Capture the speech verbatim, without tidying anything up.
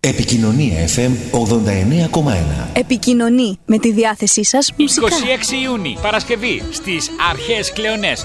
Επικοινωνία εφ εμ ογδόντα εννέα κόμμα ένα. Επικοινωνεί με τη διάθεσή σας μουσικά. είκοσι έξι Ιούνιου, Παρασκευή, στις Αρχαίες Κλεονές,